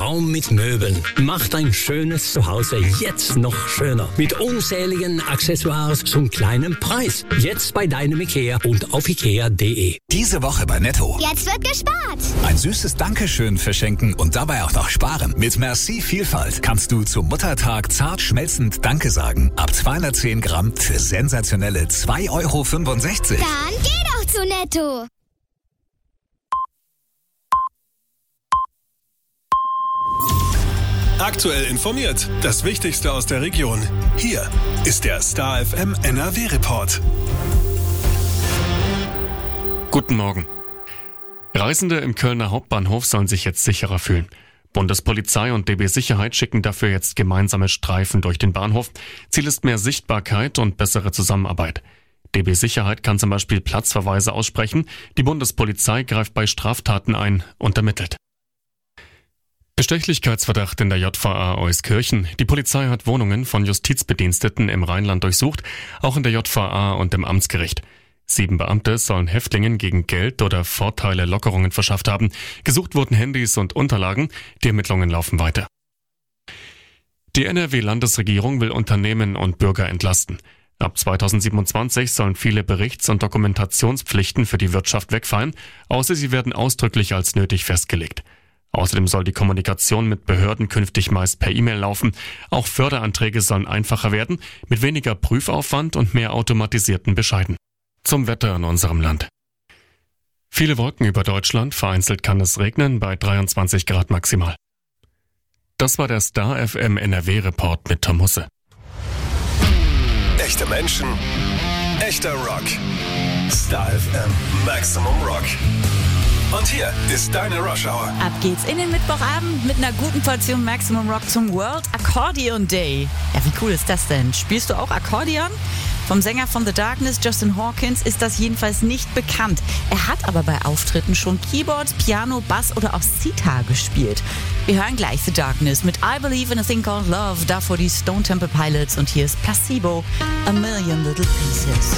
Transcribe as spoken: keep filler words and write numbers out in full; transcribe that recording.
Raum mit Möbeln. Mach dein schönes Zuhause jetzt noch schöner. Mit unzähligen Accessoires zum kleinen Preis. Jetzt bei deinem Ikea und auf ikea punkt de. Diese Woche bei Netto. Jetzt wird gespart. Ein süßes Dankeschön verschenken und dabei auch noch sparen. Mit Merci Vielfalt kannst du zum Muttertag zart schmelzend Danke sagen. Ab zweihundertzehn Gramm für sensationelle zwei Euro fünfundsechzig. Dann geh doch zu Netto. Aktuell informiert. Das Wichtigste aus der Region. Hier ist der Star F M N R W-Report. Guten Morgen. Reisende im Kölner Hauptbahnhof sollen sich jetzt sicherer fühlen. Bundespolizei und D B Sicherheit schicken dafür jetzt gemeinsame Streifen durch den Bahnhof. Ziel ist mehr Sichtbarkeit und bessere Zusammenarbeit. D B Sicherheit kann zum Beispiel Platzverweise aussprechen. Die Bundespolizei greift bei Straftaten ein und ermittelt. Bestechlichkeitsverdacht in der J V A Euskirchen. Die Polizei hat Wohnungen von Justizbediensteten im Rheinland durchsucht, auch in der J V A und im Amtsgericht. Sieben Beamte sollen Häftlingen gegen Geld oder Vorteile Lockerungen verschafft haben. Gesucht wurden Handys und Unterlagen. Die Ermittlungen laufen weiter. Die N R W-Landesregierung will Unternehmen und Bürger entlasten. Ab zweitausendsiebenundzwanzig sollen viele Berichts- und Dokumentationspflichten für die Wirtschaft wegfallen, außer sie werden ausdrücklich als nötig festgelegt. Außerdem soll die Kommunikation mit Behörden künftig meist per E-Mail laufen. Auch Förderanträge sollen einfacher werden, mit weniger Prüfaufwand und mehr automatisierten Bescheiden. Zum Wetter in unserem Land. Viele Wolken über Deutschland, vereinzelt kann es regnen bei dreiundzwanzig Grad maximal. Das war der Star F M N R W-Report mit Tom Husse. Echte Menschen, echter Rock. Star F M Maximum Rock. Und hier ist deine Rush Hour. Ab geht's in den Mittwochabend mit einer guten Portion Maximum Rock zum World Accordion Day. Ja, wie cool ist das denn? Spielst du auch Akkordeon? Vom Sänger von The Darkness, Justin Hawkins, ist das jedenfalls nicht bekannt. Er hat aber bei Auftritten schon Keyboard, Piano, Bass oder auch Sitar gespielt. Wir hören gleich The Darkness mit I Believe in a Thing Called Love, davor die Stone Temple Pilots und hier ist Placebo, A Million Little Pieces.